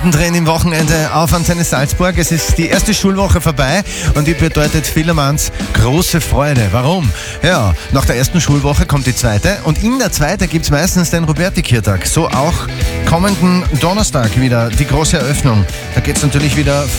Drin im Wochenende auf Antenne Salzburg. Es ist die erste Schulwoche vorbei und die bedeutet vielermanns große Freude. Warum? Ja, nach der ersten Schulwoche kommt die zweite und in der zweiten gibt es meistens den Robertikirtag. So auch kommenden Donnerstag wieder die große Eröffnung. Da geht es natürlich wieder